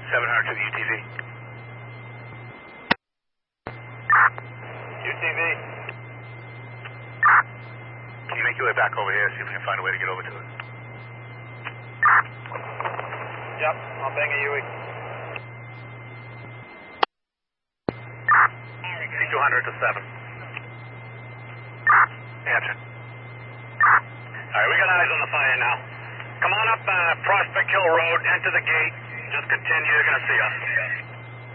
700 to the UTV. UTV. Can you make your way back over here, see if we can find a way to get over to it? Yep, I'll bang a UE. 200 to 7. Answer. Alright, we got eyes on the fire now. Come on up Prospect Hill Road, enter the gate. Just continue, you're going to see us.